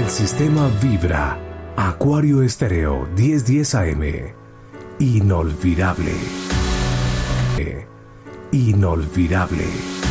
El sistema vibra. Acuario Estéreo 1010 AM. Inolvidable. Inolvidable.